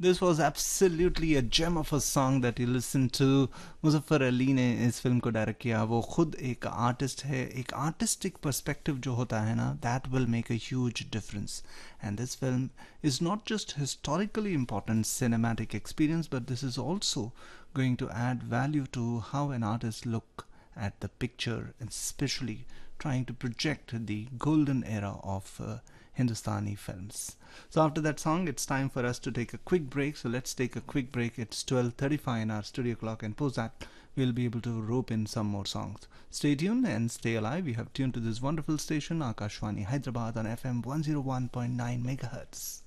This was absolutely a gem of a song that you listen to. Muzaffar Ali ने इस film को direct किया. वो खुद एक आर्टिस्ट है. एक आर्टिस्टिक पर्सपेक्टिव जो होता है ना, that will make a huge difference. And this film is not just historically important cinematic experience, but this is also going to add value to how an artist look at the picture, and especially trying to project the golden era of Hindustani films. So after that song, it's time for us to take a quick break. So let's take a quick break. It's 12:35 in our studio clock, and post that we'll be able to rope in some more songs. Stay tuned and stay alive. You have tuned to this wonderful station, Akashwani Hyderabad on FM 101.9 megahertz.